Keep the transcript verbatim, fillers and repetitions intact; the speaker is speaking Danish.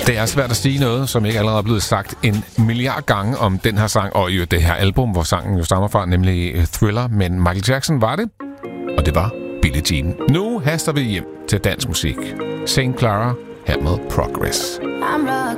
Det er svært at sige noget, som ikke allerede er blevet sagt en milliard gange om den her sang, og jo det her album, hvor sangen jo stammer fra, nemlig Thriller, men Michael Jackson var det, og det var Billie Jean. Nu haster vi hjem til dansk musik. Saint Clara her med Progress.